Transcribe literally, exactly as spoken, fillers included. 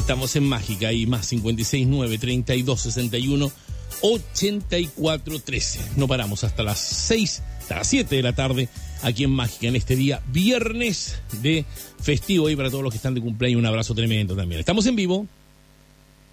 Estamos en Mágica y más cincuenta y seis nueve, treinta y dos, sesenta y uno, ochenta y cuatro, trece. No paramos hasta las seis, hasta las siete de la tarde aquí en Mágica en este día viernes de festivo y para todos los que están de cumpleaños un abrazo tremendo también. Estamos en vivo.